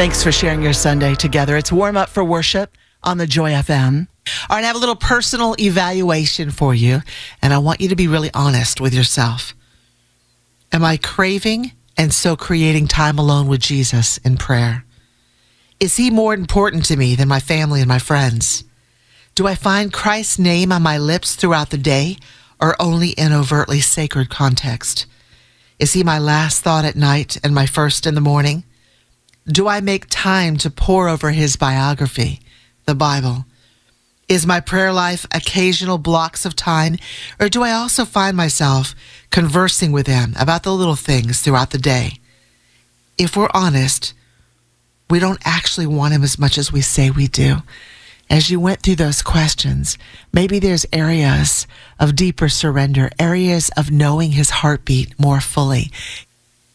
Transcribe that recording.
Thanks for sharing your Sunday together. It's Warm Up for Worship on the Joy FM. All right, I have a little personal evaluation for you, and I want you to be really honest with yourself. Am I craving and so creating time alone with Jesus in prayer? Is he more important to me than my family and my friends? Do I find Christ's name on my lips throughout the day or only in overtly sacred context? Is he my last thought at night and my first in the morning? Do I make time to pore over his biography, the Bible? Is my prayer life occasional blocks of time, or do I also find myself conversing with him about the little things throughout the day? If we're honest, we don't actually want him as much as we say we do. As you went through those questions, maybe there's areas of deeper surrender, areas of knowing his heartbeat more fully.